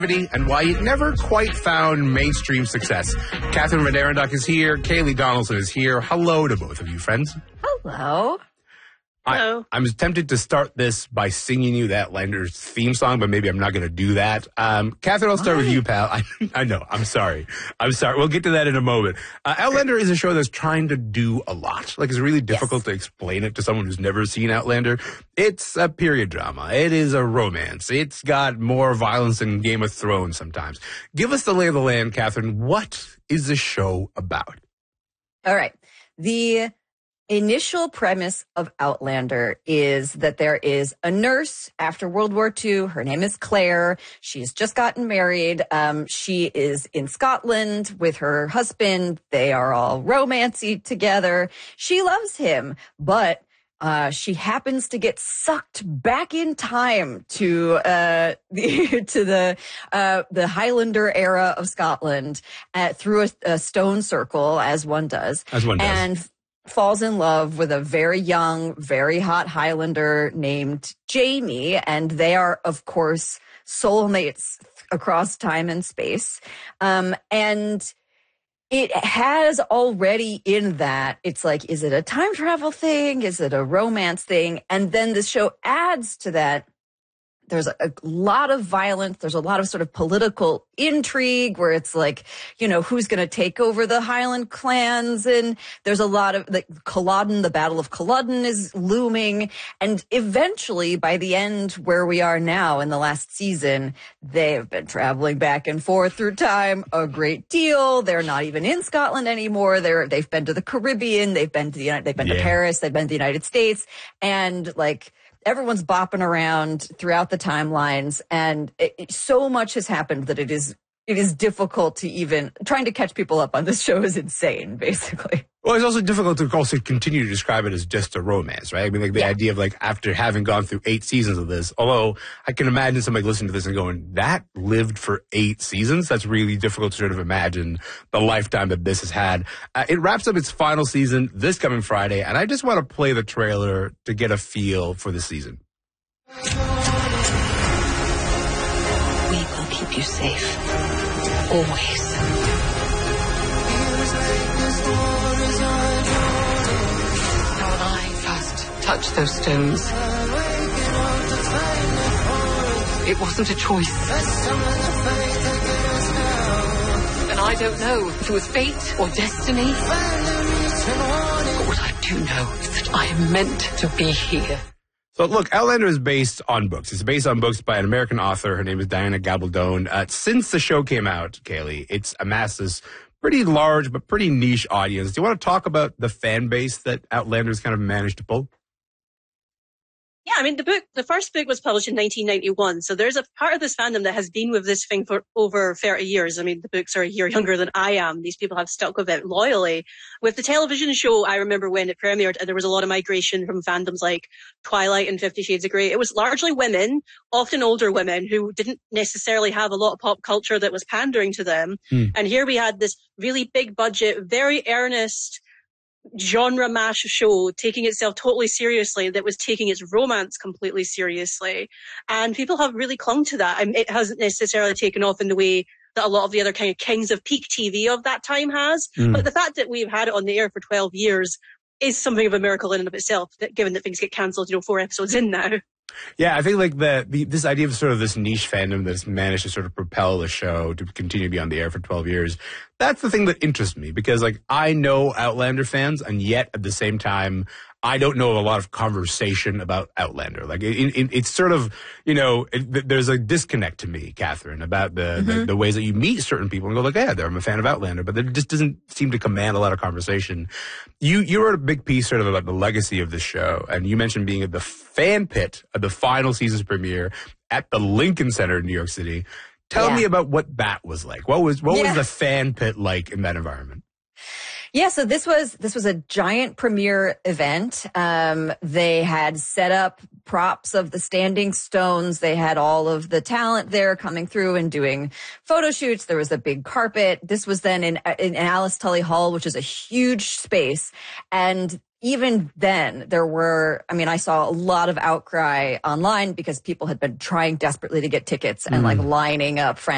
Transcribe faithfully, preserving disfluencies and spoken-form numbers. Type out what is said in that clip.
and why it never quite found mainstream success. Catherine Van Arendonk is here. Kaylee Donaldson is here. Hello to both of you, friends. Hello. I, I'm tempted to start this by singing you that Outlander's theme song, but maybe I'm not going to do that. Um, Catherine, I'll start Why? with you, pal. I, I know. I'm sorry. I'm sorry. We'll get to that in a moment. Uh, Outlander is a show that's trying to do a lot. Like, it's really difficult yes. to explain it to someone who's never seen Outlander. It's a period drama. It is a romance. It's got more violence than Game of Thrones sometimes. Give us the lay of the land, Catherine. What is the show about? All right. The initial premise of Outlander is that there is a nurse after World War Two. Her name is Claire. She's just gotten married. Um, she is in Scotland with her husband. They are all romancy together. She loves him, but uh, she happens to get sucked back in time to uh, the to the uh, the Highlander era of Scotland uh, through a, a stone circle, as one does. As one does. And falls in love with a very young, very hot Highlander named Jamie. And they are, of course, soulmates across time and space. Um, and it has already in that, it's like, is it a time travel thing? Is it a romance thing? And then the show adds to that. There's a, a lot of violence. There's a lot of sort of political intrigue where it's like, you know, who's going to take over the Highland clans? And there's a lot of like Culloden, the Battle of Culloden is looming. And eventually, by the end where we are now in the last season, they have been traveling back and forth through time a great deal. They're not even in Scotland anymore. They're, they've been to the Caribbean. They've been to the United, they've been yeah. to Paris. They've been to the United States. And like, everyone's bopping around throughout the timelines, and it, it, so much has happened that it is it is difficult to even trying to catch people up on this show is insane, basically. Well, it's also difficult to also continue to describe it as just a romance, right? I mean, like the yeah. idea of like after having gone through eight seasons of this, although I can imagine somebody listening to this and going, that lived for eight seasons? That's really difficult to sort of imagine the lifetime that this has had. Uh, it wraps up its final season this coming Friday, and I just want to play the trailer to get a feel for the season. We will keep you safe. Always. Touch those stones. It wasn't a choice. And I don't know if it was fate or destiny. But what I do know is that I am meant to be here. So, look, Outlander is based on books. It's based on books by an American author. Her name is Diana Gabaldon. Uh, since the show came out, Kaylee, it's amassed this pretty large but pretty niche audience. Do you want to talk about the fan base that Outlander's kind of managed to pull? Yeah, I mean, the book, the first book was published in nineteen ninety-one. So there's a part of this fandom that has been with this thing for over thirty years. I mean, the books are a year younger than I am. These people have stuck with it loyally. With the television show, I remember when it premiered, and there was a lot of migration from fandoms like Twilight and Fifty Shades of Grey. It was largely women, often older women, who didn't necessarily have a lot of pop culture that was pandering to them. Mm. And here we had this really big budget, very earnest, genre mash show taking itself totally seriously that was taking its romance completely seriously, and people have really clung to that. I mean, it hasn't necessarily taken off in the way that a lot of the other kind of kings of peak T V of that time has, mm. but the fact that we've had it on the air for twelve years is something of a miracle in and of itself, that given that things get cancelled, you know, four episodes in now. Yeah, I think like the, the this idea of sort of this niche fandom that's managed to sort of propel the show to continue to be on the air for twelve years. That's the thing that interests me, because like I know Outlander fans, and yet at the same time, I don't know a lot of conversation about Outlander. Like it, it, it's sort of, you know, it, there's a disconnect to me, Catherine, about the, mm-hmm. the the ways that you meet certain people and go like, yeah, I'm a fan of Outlander, but it just doesn't seem to command a lot of conversation. You you wrote a big piece sort of about the legacy of the show, and you mentioned being at the fan pit of the final season's premiere at the Lincoln Center in New York City. Tell yeah. me about what that was like. What was what yeah. was the fan pit like in that environment? Yeah, so this was this was a giant premiere event. Um, they had set up props of the standing stones. They had all of the talent there coming through and doing photo shoots. There was a big carpet. This was then in in Alice Tully Hall, which is a huge space. And even then, there were, I mean, I saw a lot of outcry online because people had been trying desperately to get tickets and mm. like lining up frantically